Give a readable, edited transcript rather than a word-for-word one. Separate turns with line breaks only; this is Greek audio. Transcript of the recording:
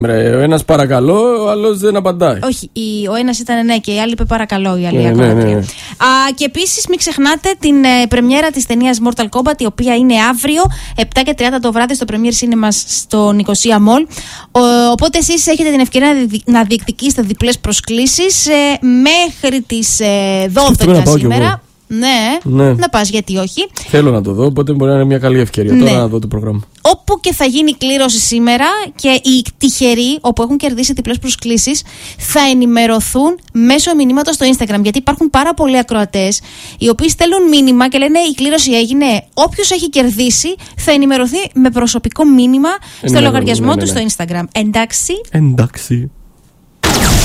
Ο ένας παρακαλώ, ο άλλος δεν απαντάει.
Όχι, ο ένας ήταν ναι και η άλλη είπε παρακαλώ, η άλλη
ναι.
Και επίσης μην ξεχνάτε την πρεμιέρα της ταινίας Mortal Kombat, η οποία είναι αύριο 7:30 το βράδυ στο Premier Cinemas στο Νικοσία Mall. Οπότε εσείς έχετε την ευκαιρία να διεκδικήσετε διπλές προσκλήσεις μέχρι τις 12 σήμερα. Ναι, να πας, γιατί όχι.
Θέλω να το δω, οπότε μπορεί να είναι μια καλή ευκαιρία τώρα να δω το πρόγραμμα.
Όπου και θα γίνει κλήρωση σήμερα και οι τυχεροί, όπου έχουν κερδίσει διπλές προσκλήσεις, θα ενημερωθούν μέσω μηνύματος στο Instagram. Γιατί υπάρχουν πάρα πολλοί ακροατές οι οποίοι στέλνουν μήνυμα και λένε η κλήρωση έγινε. Όποιος έχει κερδίσει θα ενημερωθεί με προσωπικό μήνυμα στο λογαριασμό του στο Instagram. Εντάξει.